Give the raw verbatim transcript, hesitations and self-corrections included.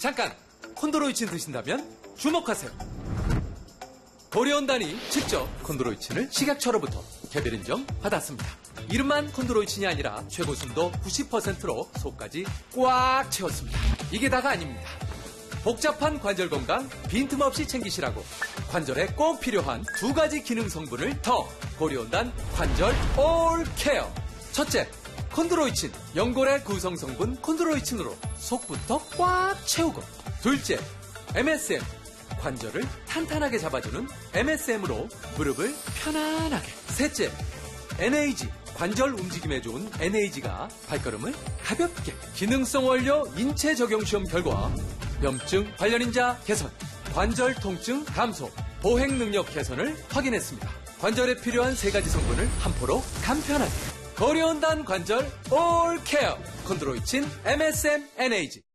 잠깐! 콘드로이친 드신다면 주목하세요. 고려온단이 직접 콘드로이친을 식약처로부터 개별 인정 받았습니다. 이름만 콘드로이친이 아니라 최고 순도 구십 퍼센트로 속까지 꽉 채웠습니다. 이게 다가 아닙니다. 복잡한 관절 건강 빈틈없이 챙기시라고 관절에 꼭 필요한 두 가지 기능 성분을 더 고려온단 관절 올 케어. 첫째, 콘드로이친, 연골의 구성 성분 콘드로이친으로 속부터 꽉 채우고. 둘째, 엠에스엠, 관절을 탄탄하게 잡아주는 엠에스엠으로 무릎을 편안하게. 셋째, 엔에이지, 관절 움직임에 좋은 엔에이지가 발걸음을 가볍게. 기능성 원료 인체 적용 시험 결과 염증 관련인자 개선, 관절 통증 감소, 보행 능력 개선을 확인했습니다. 관절에 필요한 세 가지 성분을 한 포로 간편하게. 고려온단 관절 올 케어 콘드로이친 엠에스엠 엔에이지.